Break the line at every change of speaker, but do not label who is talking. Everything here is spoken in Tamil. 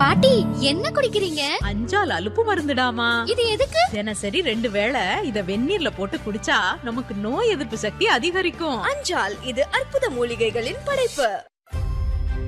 பாட்டி என்ன குடிக்கிறீங்க?
அஞ்சால் அலுப்பு மருந்துடாமா.
இது எதுக்கு?
தினசரி 2 வேளை இத வெந்நீர்ல போட்டு குடிச்சா நமக்கு நோய் எதிர்ப்பு சக்தி அதிகரிக்கும்.
அஞ்சால் இது அற்புத மூலிகைகளின் படைப்பு.